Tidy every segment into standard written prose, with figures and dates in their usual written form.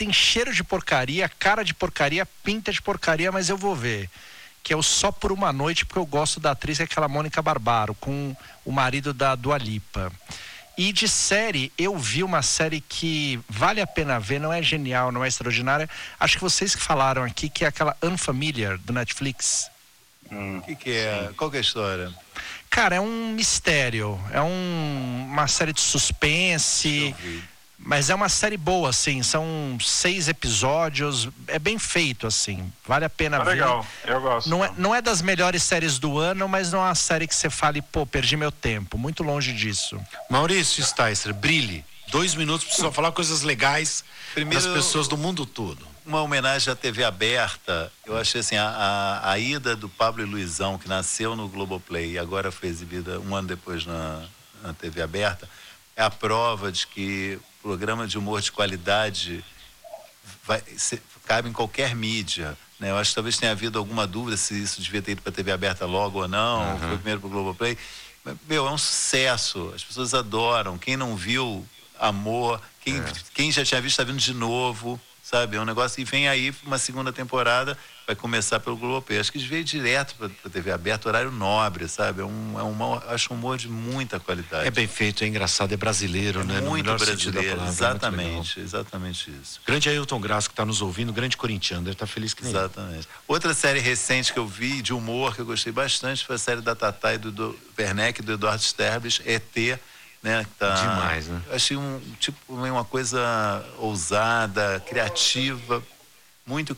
tem cheiro de porcaria, cara de porcaria, pinta de porcaria, mas eu vou ver. Que é o Só por uma Noite, porque eu gosto da atriz, que é aquela Mônica Barbaro, com o marido da Dua Lipa. E de série, eu vi uma série que vale a pena ver, não é genial, não é extraordinária. Acho que vocês que falaram aqui, que é aquela Unfamiliar, do Netflix. O que é? Qual que é a história? Cara, é um mistério, é uma série de suspense, mas é uma série boa, assim, são 6 episódios, é bem feito, assim, vale a pena ver. Legal, eu gosto. Não é das melhores séries do ano, mas não é uma série que você fale, pô, perdi meu tempo, muito longe disso. Maurício Sticer, brilhe. 2 minutos, precisa falar coisas legais para as pessoas do mundo todo. Uma homenagem à TV aberta. Eu achei assim, a ida do Pablo e Luizão, que nasceu no Globoplay e agora foi exibida 1 ano depois na TV aberta, é a prova de que programa de humor de qualidade cabe em qualquer mídia, né? Eu acho que talvez tenha havido alguma dúvida se isso devia ter ido para a TV aberta logo ou não, foi primeiro para o Globoplay. Meu, é um sucesso, as pessoas adoram. Quem não viu, amou. Quem já tinha visto está vindo de novo, sabe? É um negócio que vem aí uma segunda temporada, vai começar pelo Globoplay. Acho que veio direto para a TV aberta, horário nobre, sabe? Acho um humor de muita qualidade. É bem feito, é engraçado, é brasileiro, né? Muito brasileiro, palavra, exatamente isso. Grande Ailton Graça que está nos ouvindo, grande corintiano, ele está feliz que nem Exatamente. Outra série recente que eu vi de humor, que eu gostei bastante, foi a série da Tatá e do Werneck e do Eduardo Sterblich, ET, né? Tá, demais, né? Achei uma coisa ousada, criativa, muito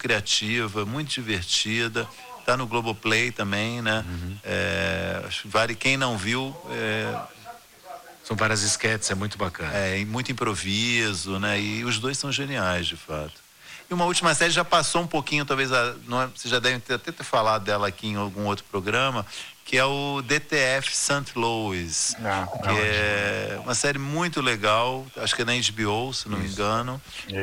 divertida. Tá no Globoplay também, né? Acho que vale, quem não viu. São várias esquetes, é muito bacana. E muito improviso, né? E os dois são geniais, de fato. E uma última série já passou um pouquinho, talvez, vocês já devem até ter falado dela aqui em algum outro programa, que é o DTF St. Louis, que é uma série muito legal, acho que é na HBO, se não me engano.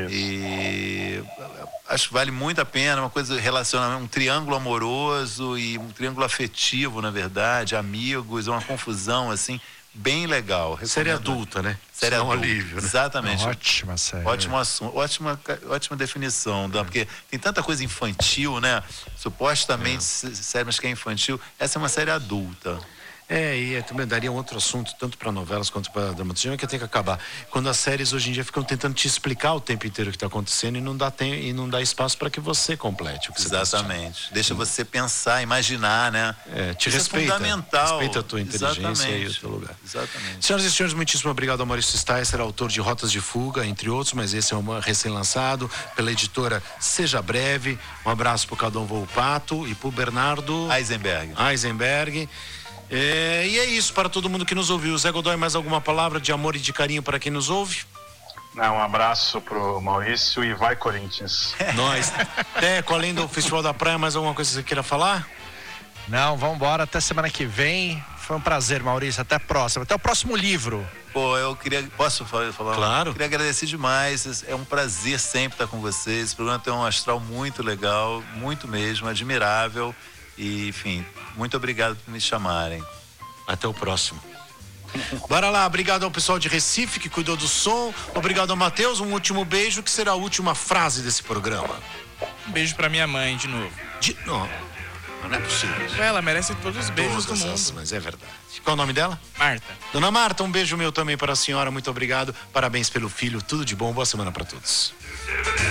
E acho que vale muito a pena, uma coisa relacionada, um triângulo amoroso e um triângulo afetivo, na verdade, amigos, uma confusão, assim, bem legal. Série adulta, né? Série adulta, alívio, né? Exatamente. Ótima série. Ótimo assunto, ótima definição, porque tem tanta coisa infantil, né? Supostamente série, mas que é infantil. Essa é uma série adulta. E também daria um outro assunto, tanto para novelas quanto para dramaturgia, que tem que acabar. Quando as séries hoje em dia ficam tentando te explicar o tempo inteiro o que está acontecendo e não dá espaço para que você complete o que você está assistindo. Exatamente. Deixa você pensar, imaginar, né? Te Isso respeita. É fundamental. Respeita a tua inteligência e o teu lugar. Exatamente. Senhoras e senhores, muitíssimo obrigado ao Maurício Sticer, autor de Rotas de Fuga, entre outros, mas esse é um recém-lançado pela editora Seja Breve. Um abraço pro Caldão Volpato e pro Bernardo Eisenberg. E é isso para todo mundo que nos ouviu. Zé Godoy, mais alguma palavra de amor e de carinho para quem nos ouve? Um abraço pro Maurício e vai Corinthians. Nós. Teco, além do Festival da Praia, mais alguma coisa que você queira falar? Não, vamos embora, até semana que vem. Foi um prazer, Maurício, até a próxima. Até o próximo livro. Pô, posso falar? Claro. Eu queria agradecer demais, é um prazer sempre estar com vocês. Esse programa tem um astral muito legal, muito mesmo, admirável. E, enfim, muito obrigado por me chamarem. Até o próximo. Bora lá, obrigado ao pessoal de Recife que cuidou do som. Obrigado ao Matheus, um último beijo, que será a última frase desse programa. Um beijo pra minha mãe, de novo. Não é possível. Ela merece todos os beijos do mundo. Mas é verdade. Qual é o nome dela? Marta. Dona Marta, um beijo meu também para a senhora, muito obrigado. Parabéns pelo filho, tudo de bom, boa semana para todos.